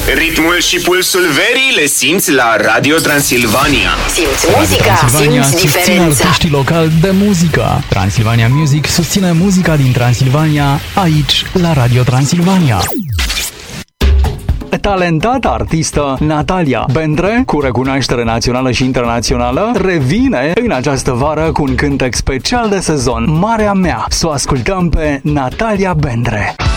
Ritmul și pulsul verii le simți la Radio Transilvania. Simți muzica, simți diferența. Artiștii locali de muzică. Transilvania Music susține muzica din Transilvania aici la Radio Transilvania. Talentata artistă Natalia Bendre, cu recunoaștere națională și internațională, revine în această vară cu un cântec special de sezon, Marea Mea. Să o ascultăm pe Natalia Bendre.